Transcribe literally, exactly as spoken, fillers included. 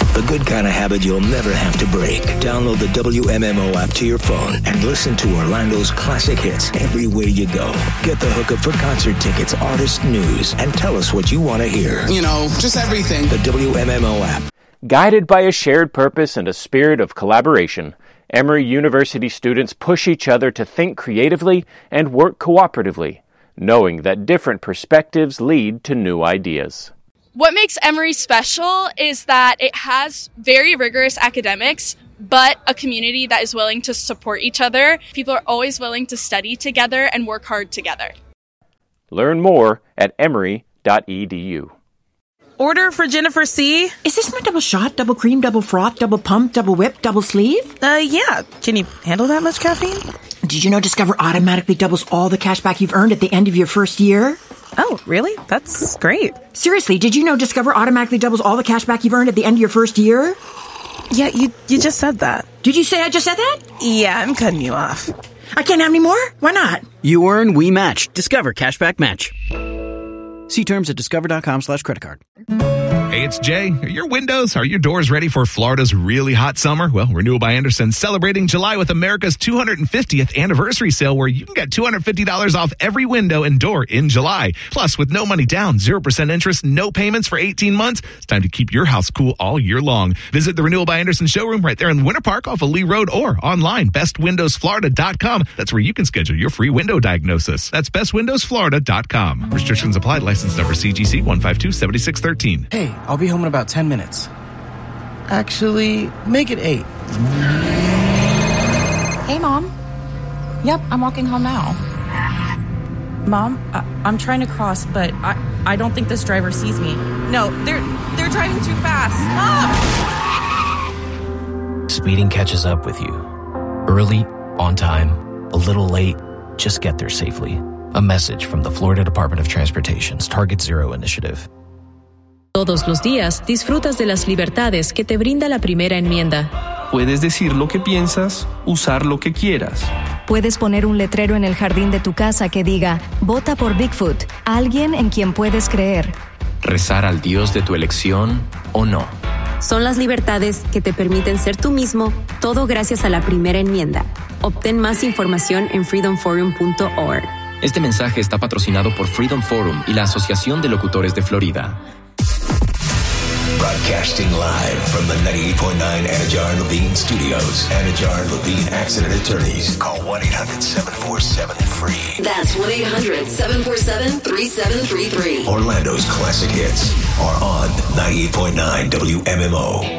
the good kind of habit you'll never have to break. Download the W M M O app to your phone and listen to Orlando's classic hits everywhere you go. Get the hookup for concert tickets, artist news, and tell us what you want to hear. You know, just everything. The W M M O app. Guided by a shared purpose and a spirit of collaboration, Emory University students push each other to think creatively and work cooperatively, knowing that different perspectives lead to new ideas. What makes Emory special is that it has very rigorous academics, but a community that is willing to support each other. People are always willing to study together and work hard together. Learn more at emory dot e d u. Order for Jennifer C. Is this my double shot, double cream, double froth, double pump, double whip, double sleeve? Uh, yeah. Can you handle that much caffeine? Did you know Discover automatically doubles all the cash back you've earned at the end of your first year? Oh, really? That's great. Seriously, did you know Discover automatically doubles all the cash back you've earned at the end of your first year? Yeah, you you just said that. Did you say I just said that? Yeah, I'm cutting you off. I can't have any more? Why not? You earn, we match. Discover Cashback Match. See terms at discover.com slash credit card. Hey, it's Jay. Are your windows, are your doors ready for Florida's really hot summer? Well, Renewal by Andersen celebrating July with America's two hundred fiftieth anniversary sale where you can get two hundred fifty dollars off every window and door in July. Plus, with no money down, zero percent interest, no payments for eighteen months, it's time to keep your house cool all year long. Visit the Renewal by Andersen showroom right there in Winter Park off of Lee Road or online, best windows florida dot com. That's where you can schedule your free window diagnosis. That's best windows florida dot com. Restrictions apply. License number C G C one five two seven six one three. Hey, I'll be home in about ten minutes. Actually, make it eight. Hey, Mom. Yep, I'm walking home now. Mom, I- I'm trying to cross, but I-, I don't think this driver sees me. No, they're they're driving too fast. Mom! Speeding catches up with you. Early, on time, a little late, just get there safely. A message from the Florida Department of Transportation's Target Zero initiative. Todos los días disfrutas de las libertades que te brinda la primera enmienda. Puedes decir lo que piensas, usar lo que quieras. Puedes poner un letrero en el jardín de tu casa que diga, vota por Bigfoot, alguien en quien puedes creer. Rezar al Dios de tu elección o no. Son las libertades que te permiten ser tú mismo, todo gracias a la primera enmienda. Obtén más información en freedom forum punto org. Este mensaje está patrocinado por Freedom Forum y la Asociación de Locutores de Florida. Broadcasting live from the ninety-eight point nine Anajar and Levine Studios. Anajar and Levine Accident Attorneys. Call one eight hundred seven four seven free. That's one eight hundred seven four seven three seven three three. Orlando's classic hits are on ninety-eight point nine W M M O.